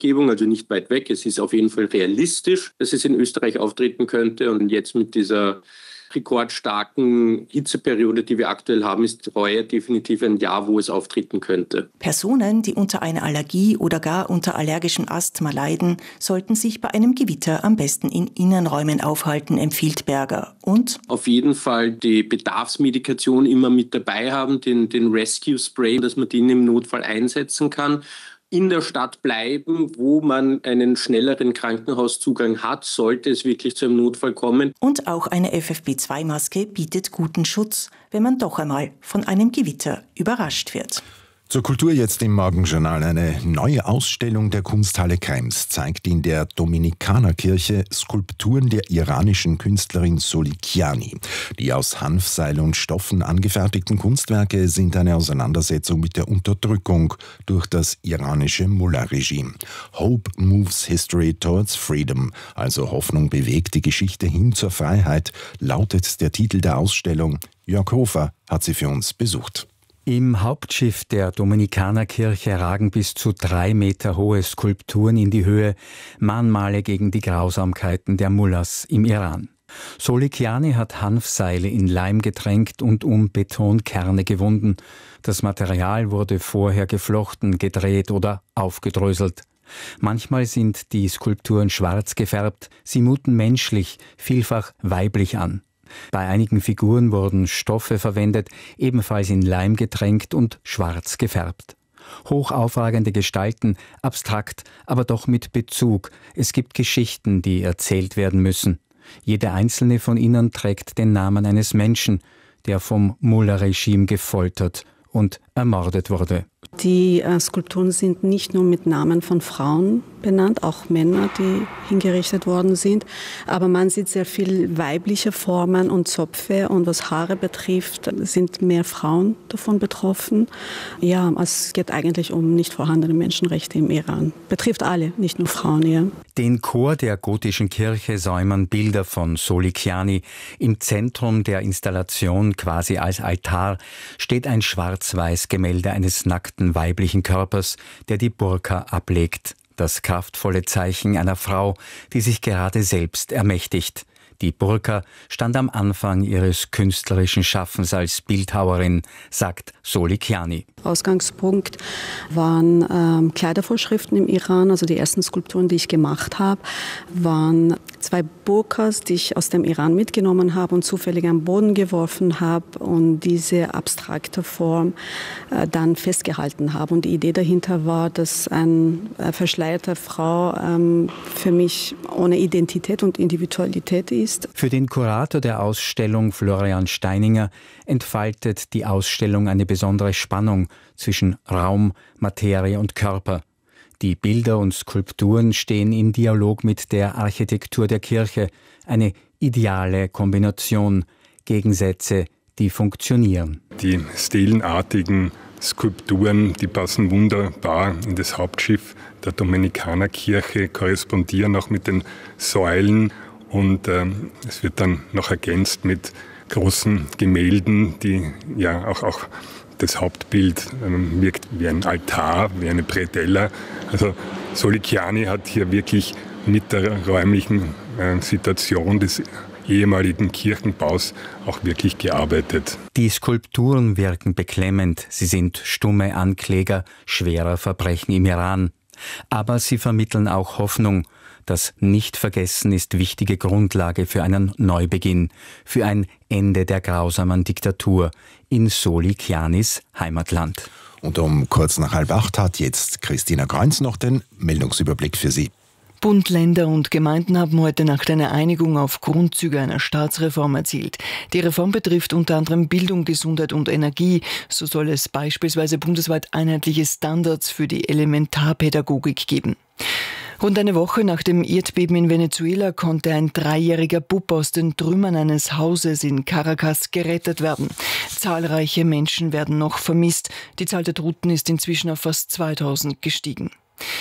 Umgebung, also nicht weit weg. Es ist auf jeden Fall realistisch, dass es in Österreich auftreten könnte. Und jetzt mit dieser rekordstarken Hitzeperiode, die wir aktuell haben, ist heuer definitiv ein Jahr, wo es auftreten könnte. Personen, die unter einer Allergie oder gar unter allergischem Asthma leiden, sollten sich bei einem Gewitter am besten in Innenräumen aufhalten, empfiehlt Berger. Und auf jeden Fall die Bedarfsmedikation immer mit dabei haben, den Rescue Spray, dass man den im Notfall einsetzen kann. In der Stadt bleiben, wo man einen schnelleren Krankenhauszugang hat, sollte es wirklich zu einem Notfall kommen. Und auch eine FFP2-Maske bietet guten Schutz, wenn man doch einmal von einem Gewitter überrascht wird. Zur Kultur jetzt im Morgenjournal. Eine neue Ausstellung der Kunsthalle Krems zeigt in der Dominikanerkirche Skulpturen der iranischen Künstlerin Solikiani. Die aus Hanfseil und Stoffen angefertigten Kunstwerke sind eine Auseinandersetzung mit der Unterdrückung durch das iranische Mullah-Regime. Hope moves history towards freedom, also Hoffnung bewegt die Geschichte hin zur Freiheit, lautet der Titel der Ausstellung. Jörg Hofer hat sie für uns besucht. Im Hauptschiff der Dominikanerkirche ragen bis zu 3 Meter hohe Skulpturen in die Höhe, Mahnmale gegen die Grausamkeiten der Mullahs im Iran. Solikiani hat Hanfseile in Leim getränkt und um Betonkerne gewunden. Das Material wurde vorher geflochten, gedreht oder aufgedröselt. Manchmal sind die Skulpturen schwarz gefärbt, sie muten menschlich, vielfach weiblich an. Bei einigen Figuren wurden Stoffe verwendet, ebenfalls in Leim getränkt und schwarz gefärbt. Hochaufragende Gestalten, abstrakt, aber doch mit Bezug. Es gibt Geschichten, die erzählt werden müssen. Jede einzelne von ihnen trägt den Namen eines Menschen, der vom Mullah-Regime gefoltert und ermordet wurde. Die Skulpturen sind nicht nur mit Namen von Frauen benannt, auch Männer, die hingerichtet worden sind. Aber man sieht sehr viel weibliche Formen und Zöpfe. Und was Haare betrifft, sind mehr Frauen davon betroffen. Ja, es geht eigentlich um nicht vorhandene Menschenrechte im Iran. Betrifft alle, nicht nur Frauen. Ja. Den Chor der gotischen Kirche säumen Bilder von Solikiani. Im Zentrum der Installation, quasi als Altar, steht ein schwarz-weiß Gemälde eines nackten weiblichen Körpers, der die Burka ablegt. Das kraftvolle Zeichen einer Frau, die sich gerade selbst ermächtigt. Die Burka stand am Anfang ihres künstlerischen Schaffens als Bildhauerin, sagt Solikiani. Ausgangspunkt waren Kleidervorschriften im Iran. Also die ersten Skulpturen, die ich gemacht habe, waren 2 Burkas, die ich aus dem Iran mitgenommen habe und zufällig am Boden geworfen habe und diese abstrakte Form dann festgehalten habe. Und die Idee dahinter war, dass eine verschleierte Frau für mich ohne Identität und Individualität ist. Für den Kurator der Ausstellung, Florian Steininger, entfaltet die Ausstellung eine besondere Spannung zwischen Raum, Materie und Körper. Die Bilder und Skulpturen stehen im Dialog mit der Architektur der Kirche, eine ideale Kombination, Gegensätze, die funktionieren. Die stelenartigen Skulpturen, die passen wunderbar in das Hauptschiff der Dominikanerkirche, korrespondieren auch mit den Säulen und es wird dann noch ergänzt mit großen Gemälden, die ja auch das Hauptbild wirkt wie ein Altar, wie eine Predella. Also Solikiani hat hier wirklich mit der räumlichen Situation des ehemaligen Kirchenbaus auch wirklich gearbeitet. Die Skulpturen wirken beklemmend. Sie sind stumme Ankläger schwerer Verbrechen im Iran. Aber sie vermitteln auch Hoffnung. Das Nichtvergessen ist wichtige Grundlage für einen Neubeginn, für ein Ende der grausamen Diktatur in Solikianis Heimatland. Und um kurz nach 7:30 hat jetzt Christina Kreunz noch den Meldungsüberblick für Sie. Bund, Länder und Gemeinden haben heute Nacht eine Einigung auf Grundzüge einer Staatsreform erzielt. Die Reform betrifft unter anderem Bildung, Gesundheit und Energie. So soll es beispielsweise bundesweit einheitliche Standards für die Elementarpädagogik geben. Rund eine Woche nach dem Erdbeben in Venezuela konnte ein 3-jähriger Bub aus den Trümmern eines Hauses in Caracas gerettet werden. Zahlreiche Menschen werden noch vermisst. Die Zahl der Toten ist inzwischen auf fast 2000 gestiegen.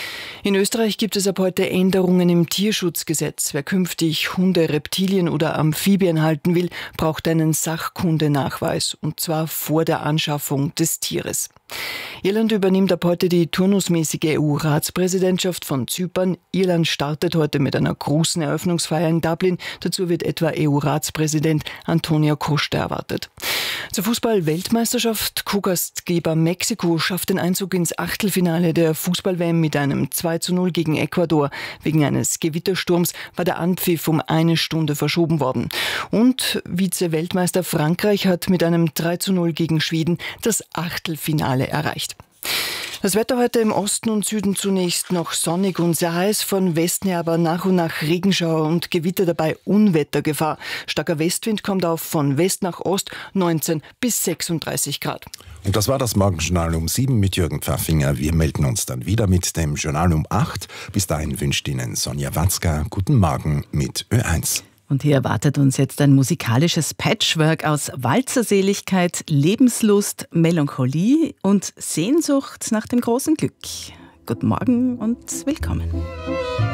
In Österreich gibt es ab heute Änderungen im Tierschutzgesetz. Wer künftig Hunde, Reptilien oder Amphibien halten will, braucht einen Sachkundenachweis, und zwar vor der Anschaffung des Tieres. Irland übernimmt ab heute die turnusmäßige EU-Ratspräsidentschaft von Zypern. Irland startet heute mit einer großen Eröffnungsfeier in Dublin. Dazu wird etwa EU-Ratspräsident Antonio Costa erwartet. Zur Fußball-Weltmeisterschaft. Co-Gastgeber Mexiko schafft den Einzug ins Achtelfinale der Fußball-WM mit einem 2:0 gegen Ecuador. Wegen eines Gewittersturms war der Anpfiff um 1 Stunde verschoben worden. Und Vize-Weltmeister Frankreich hat mit einem 3:0 gegen Schweden das Achtelfinale erreicht. Das Wetter heute im Osten und Süden zunächst noch sonnig und sehr heiß, von Westen her aber nach und nach Regenschauer und Gewitter, dabei Unwettergefahr. Starker Westwind kommt auf von West nach Ost, 19 bis 36 Grad. Und das war das Morgenjournal um 7 mit Jürgen Pfaffinger. Wir melden uns dann wieder mit dem Journal um 8. Bis dahin wünscht Ihnen Sonja Watzka guten Morgen mit Ö1. Und hier erwartet uns jetzt ein musikalisches Patchwork aus Walzerseligkeit, Lebenslust, Melancholie und Sehnsucht nach dem großen Glück. Guten Morgen und willkommen.